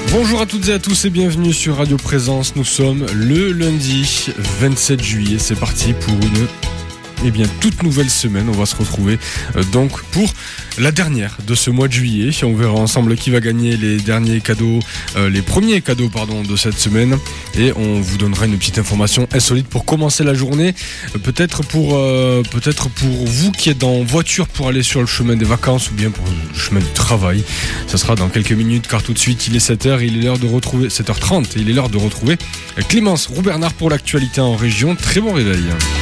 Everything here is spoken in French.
Bonjour à toutes et à tous et bienvenue sur Radio Présence. Nous sommes le lundi 27 juillet. C'est parti pour une toute nouvelle semaine. On va se retrouver donc pour la dernière de ce mois de juillet. On verra ensemble qui va gagner les premiers cadeaux de cette semaine. Et on vous donnera une petite information insolite pour commencer la journée. Peut-être pour vous qui êtes en voiture pour aller sur le chemin des vacances ou bien pour le chemin du travail. Ça sera dans quelques minutes car tout de suite il est 7h, il est l'heure de retrouver 7h30 et il est l'heure de retrouver Clémence Roux-Bernard pour l'actualité en région. Très bon réveil.